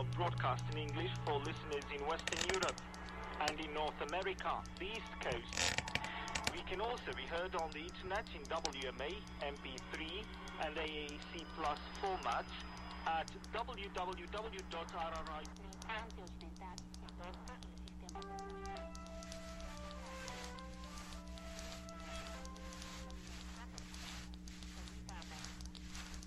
broadcast in English for listeners in Western Europe and in North America, the East Coast. We can also be heard on the internet in WMA, MP3 and AAC Plus formats at www.rri.